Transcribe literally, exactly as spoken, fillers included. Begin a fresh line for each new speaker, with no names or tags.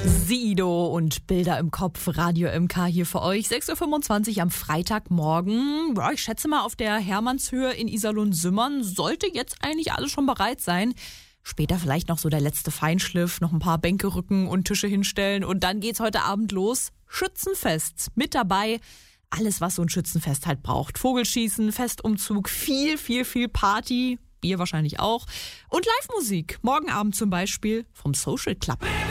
Sido und Bilder im Kopf, Radio M K hier für euch. sechs Uhr fünfundzwanzig am Freitagmorgen. Ja, ich schätze mal, auf der Hermannshöhe in Iserlohn-Sümmern sollte jetzt eigentlich alles schon bereit sein. Später vielleicht noch so der letzte Feinschliff, noch ein paar Bänke rücken und Tische hinstellen. Und dann geht's heute Abend los. Schützenfest. Mit dabei alles, was so ein Schützenfest halt braucht. Vogelschießen, Festumzug, viel, viel, viel Party. Ihr wahrscheinlich auch. Und Live-Musik. Morgen Abend zum Beispiel vom Social Club.